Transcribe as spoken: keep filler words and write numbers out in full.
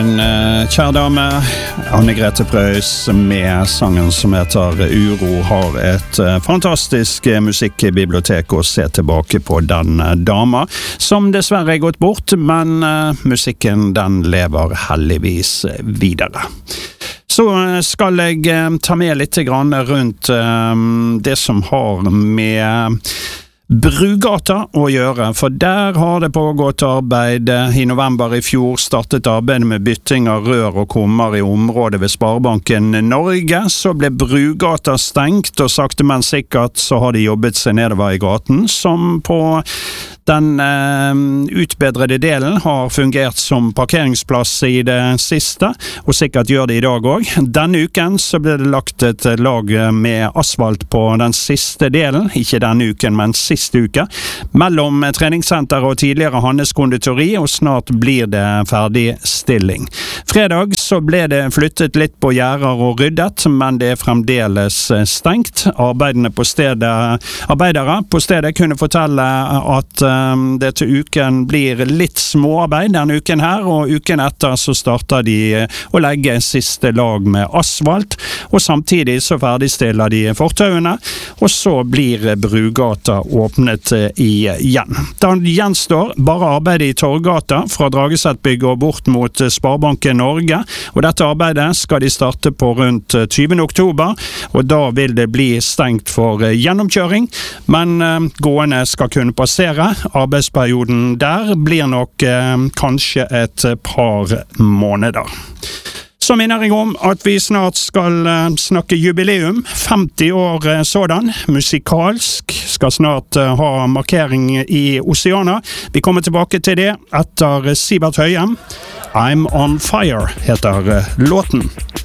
En uh, kjær dame, Anne-Grete Preus, med sangen som heter Uro, har et uh, fantastisk uh, musikkbibliotek å se tilbake på den uh, dama, som dessverre er gått bort, men uh, musikken den lever heldigvis videre. Så skal jeg uh, ta med litt grann rundt uh, det som har med Brugata å gjøre, for der har det pågått arbeid. I november i fjor startet arbeidet med bytting av rør og kummer i området ved Sparebanken Norge. Så ble Brugata stengt, og sakte men sikkert så har de jobbet seg nedover i gaten, som på den eh, utbedrede delen har fungert som parkeringsplass i det siste, og sikkert gjør det i dag også. Denne uken så ble det lagt et lag med asfalt på den siste delen, ikke denne uken, men siste uke, mellom treningssenter og tidligere Hannes konditori, og snart blir det ferdigstilling. Fredag så ble det flyttet litt på gjerder og ryddet, men det er fremdeles stengt. Arbeidene på stedet, arbeidere på stedet kunne fortelle at det til uken blir litt småarbeid denne uken her, og uken etter så starter de å legge siste lag med asfalt, og samtidig så ferdigstiller de fortauene, og så blir Brugata åpnet igjen. Da gjenstår bare arbeidet i Torgata fra Dragesetbygget og bort mot Sparebanken Norge, og dette arbeidet skal de starte på rundt tyvende oktober, og da vil det bli stengt for gjennomkjøring, men gående skal kunne passere. Arbeidsperioden der blir nok eh, kanskje et par måneder. Så minner jeg om at vi snart skal eh, snakke jubileum, femti år eh, sådan, musikalsk, skal snart eh, ha markering i Oceana. Vi kommer tilbake til det etter Sivert Høyem. I'm on fire heter eh, låten.